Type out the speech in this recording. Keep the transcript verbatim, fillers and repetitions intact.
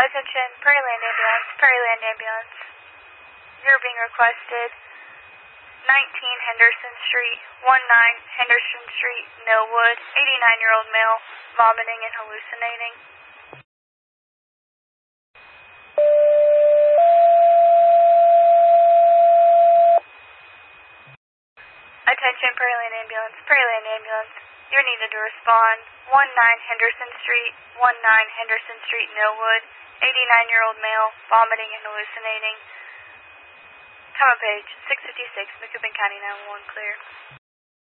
Attention, Prairieland Ambulance, Prairieland Ambulance. You're being requested. nineteen Henderson Street, nineteen Henderson Street, Millwood, eighty-nine-year-old male, vomiting and hallucinating. Attention, Prairieland Ambulance, Prairieland Ambulance. You're needed to respond. nineteen Henderson Street, nineteen Henderson Street, Millwood, eighty-nine-year-old male, vomiting and hallucinating. Come on, page six fifty-six, Macoupin County nine one one, clear.